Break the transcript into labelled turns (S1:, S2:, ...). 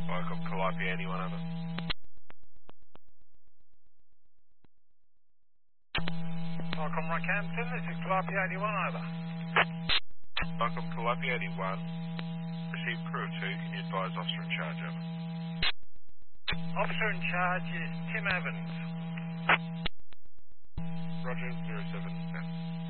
S1: Welcome, Calliope 81, over.
S2: Welcome, Rockhampton. This is Calliope 81, over.
S1: Welcome, Calliope 81. Received crew of 2. Can you advise officer in charge, over?
S2: Officer in charge is Tim Evans.
S1: Roger, 0710.